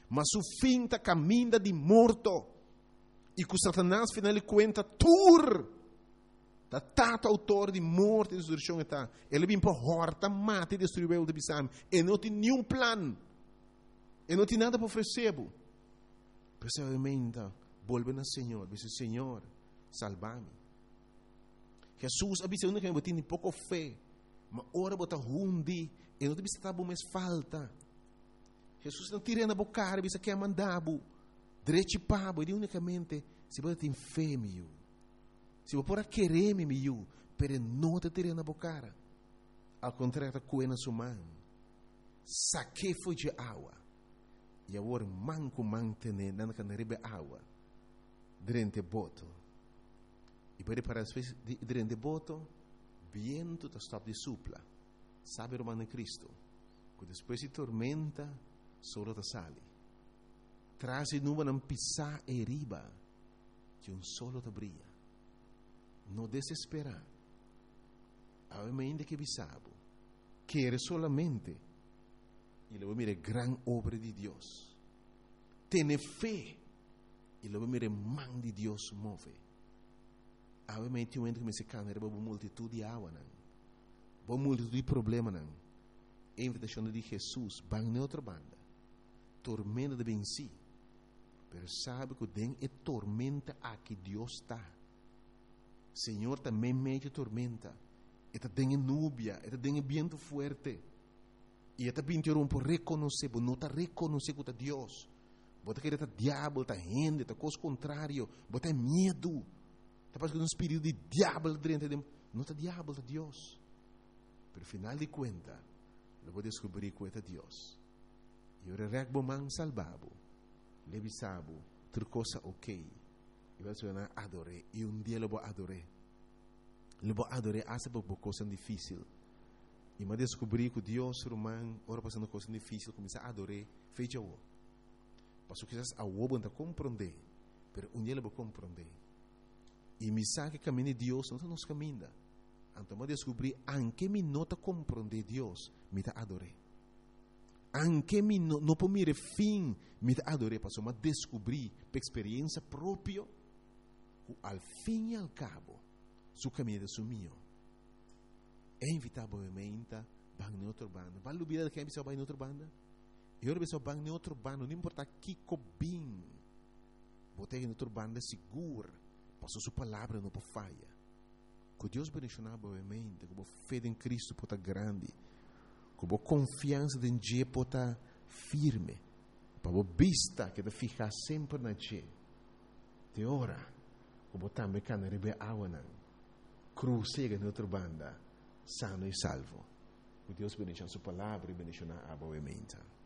mas o fim está caminho de morto. E que Satanás, final de conta, tur, da tata autor de morte e destruição está. Ele vem para horta, mata e destruir o de Bissam. E não tem nenhum plano. E não tem nada para oferecer. Precisamente, volve ao Senhor. Diz: Senhor, salva-me. Jesus avisa que eu tenho pouco fé. Mas ora bota hundi. E não tem que estar mais falta. Jesus não tira na boca, diz que é mandado. Direito pabo, e unicamente se você tem fé, meu. Se você pode querer, meu, pero não te tira na boca. Ao contrário, coe na sua mão. Saque foi de água. E agora manco mantene na canaribe água. Durante boto. E pode parar durante boto, viento está stop de supla. Sabe o mano Cristo? Que depois de tormenta, solo te sale. Traz e nuvem não pisar e riba, que solo te brilha. Não desesperar. Ainda que bisabo, quer solamente, e luego mire gran obra de Deus. Tiene fé, e luego mire man de Deus move. Ainda que me se cana, era uma multitud de água, uma multitud de problemas, não. A invitação de Jesus, van na outra banda, tormenta de venci. Pero sabe que tem é tormenta aqui Deus está. Senhor também mete tormenta. Eta tem nubia, eta tem vento forte. E eta pintou por reconhecer, não está reconhecer que é Deus. Bota que está diabo, está gente, está coisa contrário, bota medo. Está passando um espírito de diabo dentro de não está diabo, está Deus. Pero final de conta, eu vou descobrir que é Deus. E eu regbo man salvabo. Levisabo, outra coisa ok. E vai se adorei. E dia eu vou adorar. Eu vou adorar essa coisa difícil. E me descobri que Deus, romano, ora passando coisa difícil, começa a adorar, fecha o. Passo que a o não compreender, mas dia eu vou compreender. E me sabe que caminho de Deus não nos caminha. Então me descobri, anche me nota compreender Deus, me está adorar. Anche me não può mire fim me adorei, passou a descobrir por experiência própria al fim e al cabo su caminho é mio. É invitavelmente bang na outra banda. Vale a vida que é bang na outra banda? E ora pessoal bang na outra banda, não importa que cobim. Botei na outra banda seguro, passou sua palavra não pode falha. Que Deus bendicionar boamente, com fé em Cristo pode grande. Com a confiança em Deus pode firme, para a vista que te ficar sempre na Deus. De ora, como também can rebe água não, cruzega na outra banda, sano e salvo. Que Deus bendiga sua palavra e bendiga a boa mente.